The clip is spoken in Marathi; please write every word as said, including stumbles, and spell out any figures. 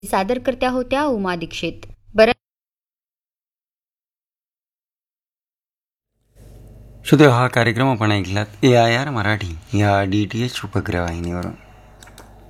सादरकर्त्या होत्या उमा दीक्षित. बरं श्रोते, हा कार्यक्रम आपण ऐकलात ए आय आर मराठी या डी टी एच उपग्रह वाहिनीवरून.